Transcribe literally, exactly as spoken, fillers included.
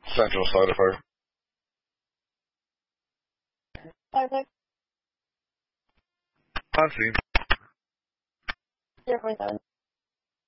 Central side of her. Five, six. I see. Zero, four, seven.